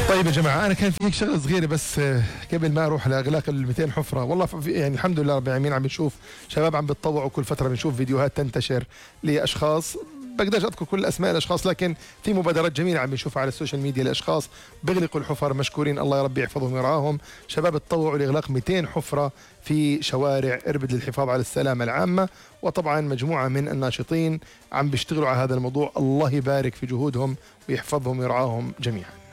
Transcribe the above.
طيب يا جماعة، أنا كان في هيك شغلة صغيرة بس قبل ما أروح لإغلاق ال 200 حفرة. والله يعني الحمد لله رب العالمين عم بنشوف شباب عم بتطوعوا، كل فترة بنشوف فيديوهات تنتشر لأشخاص، بقدرش أذكر كل أسماء الأشخاص، لكن في مبادرات جميلة عم بنشوفها على السوشيال ميديا لأشخاص بيغلقوا الحفر مشكورين، الله يا رب يحفظهم ويرعاهم. شباب تطوعوا لإغلاق 200 حفرة في شوارع إربد للحفاظ على السلامة العامة، وطبعا مجموعة من الناشطين عم بيشتغلوا على هذا الموضوع. الله يبارك في جهودهم ويحفظهم ويرعاهم جميعا.